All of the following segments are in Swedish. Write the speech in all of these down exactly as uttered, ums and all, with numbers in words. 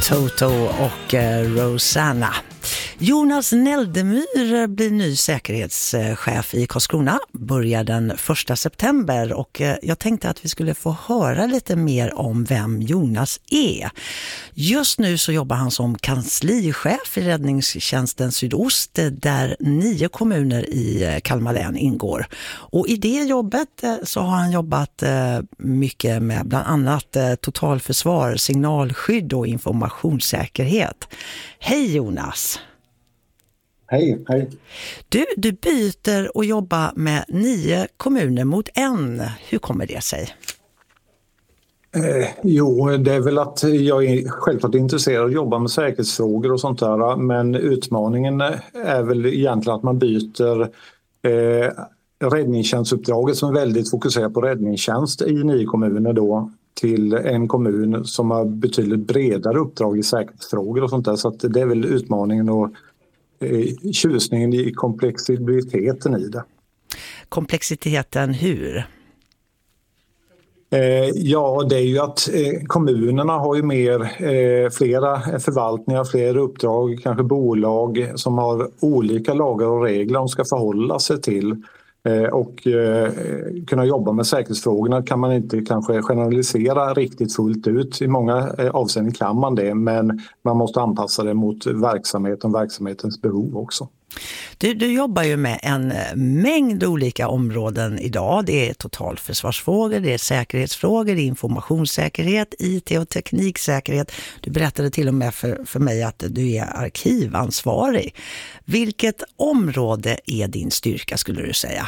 Toto och eh, Rosanna. Jonas Neldemyr blir ny säkerhetschef i Karlskrona, börjar den första september, och eh, jag tänkte att vi skulle få höra lite mer om vem Jonas är. Just nu så jobbar han som kanslichef i Räddningstjänsten Sydost, där nio kommuner i Kalmar län ingår. Och i det jobbet eh, så har han jobbat eh, mycket med bland annat eh, totalförsvar, signalskydd och informationssäkerhet. Hej Jonas! Hej, hej. Du, du byter och jobbar med nio kommuner mot en. Hur kommer det sig? Eh, jo, det är väl att jag är självklart intresserad av att jobba med säkerhetsfrågor och sånt där. Men utmaningen är väl egentligen att man byter eh, räddningstjänstuppdraget som är väldigt fokuserat på räddningstjänst i nio kommuner då till en kommun som har betydligt bredare uppdrag i säkerhetsfrågor och sånt där. Så att det är väl utmaningen och tjusningen i komplexiteten i det. Komplexiteten hur? Eh, ja, det är ju att eh, kommunerna har ju mer, eh, flera förvaltningar, flera uppdrag, kanske bolag som har olika lagar och regler de ska förhålla sig till. Eh, och eh, kunna jobba med säkerhetsfrågorna kan man inte kanske generalisera riktigt fullt ut. I många eh, avseenden kan man det, men man måste anpassa det mot verksamheten och verksamhetens behov också. Du, du jobbar ju med en mängd olika områden idag. Det är totalförsvarsfrågor, det är säkerhetsfrågor, det är informationssäkerhet, I T och tekniksäkerhet. Du berättade till och med för, för mig att du är arkivansvarig. Vilket område är din styrka, skulle du säga?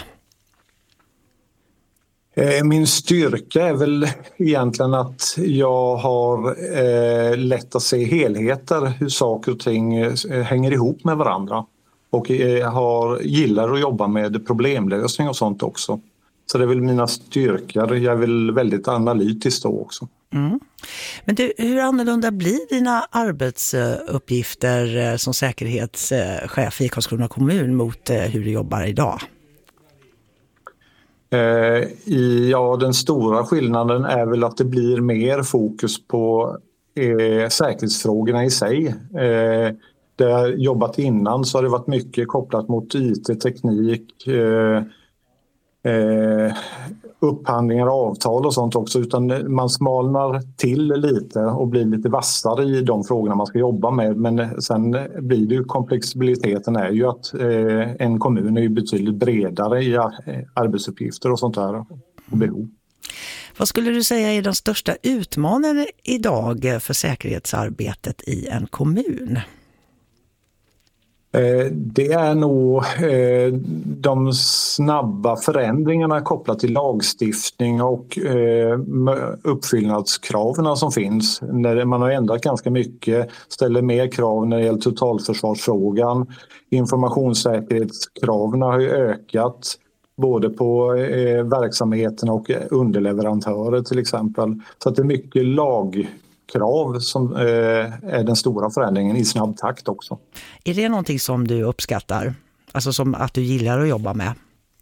Min styrka är väl egentligen att jag har eh, lätt att se helheter, hur saker och ting eh, hänger ihop med varandra. Och eh, har, gillar att jobba med problemlösning och sånt också. Så det är väl mina styrkor. Jag är väl väldigt analytisk då också. Mm. Men du, hur annorlunda blir dina arbetsuppgifter som säkerhetschef i Karlskrona kommun mot hur du jobbar idag? Eh, ja, den stora skillnaden är väl att det blir mer fokus på eh, säkerhetsfrågorna i sig. Eh, där jag jobbat innan så har det varit mycket kopplat mot I T, teknik, eh, eh, upphandlingar, avtal och sånt också. Utan man smalnar till lite och blir lite vassare i de frågorna man ska jobba med. Men sen blir det ju, komplexibiliteten är ju att eh, en kommun är ju betydligt bredare i arbetsuppgifter och sånt där och behov. Vad skulle du säga är den största utmaningen idag för säkerhetsarbetet i en kommun? Det är nog de snabba förändringarna kopplat till lagstiftning och uppfyllnadskraven som finns. När man har ändrat ganska mycket, ställer mer krav när det gäller totalförsvarsfrågan. Informationssäkerhetskraven har ju ökat både på verksamheten och underleverantörer till exempel. Så att det är mycket lag krav som eh, är den stora förändringen i snabb takt också. Är det någonting som du uppskattar? Alltså som att du gillar att jobba med?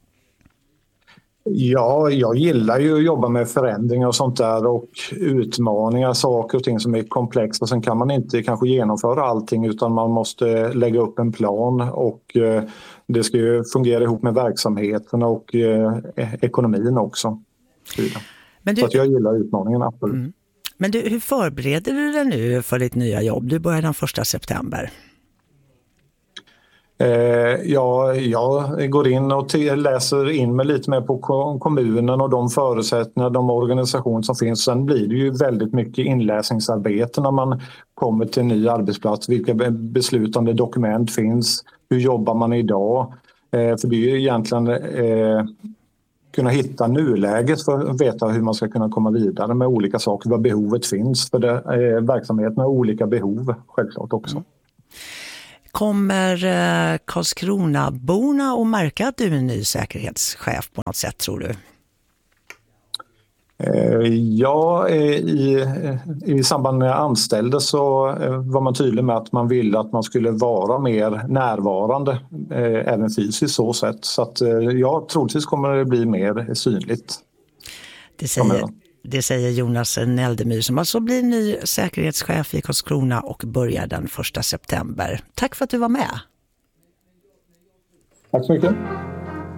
Ja, jag gillar ju att jobba med förändringar och sånt där och utmaningar, saker och ting som är komplexa. Sen kan man inte kanske genomföra allting utan man måste lägga upp en plan och eh, det ska ju fungera ihop med verksamheten och eh, ekonomin också. Men du... Så att jag gillar utmaningarna, absolut. Mm. Men du, hur förbereder du dig nu för ditt nya jobb? Du börjar den första september. Eh, ja, jag går in och t- läser in mig lite mer på kommunen och de förutsättningar, de organisationer som finns. Sen blir det ju väldigt mycket inläsningsarbete när man kommer till en ny arbetsplats. Vilka beslutande dokument finns? Hur jobbar man idag? Eh, för det är ju egentligen... Eh, kunna hitta nuläget för att veta hur man ska kunna komma vidare med olika saker, vad behovet finns. För det är verksamheten har olika behov självklart också. Mm. Kommer eh, Karlskrona-borna att märka att du är en ny säkerhetschef på något sätt, tror du? Ja, i, i samband med anställda så var man tydlig med att man ville att man skulle vara mer närvarande, även fysiskt så sätt. Så att ja, troligtvis kommer det bli mer synligt. Det säger, Det säger Jonas Neldemyr som alltså blir ny säkerhetschef i Karlskrona och börjar den första september. Tack för att du var med. Tack så mycket.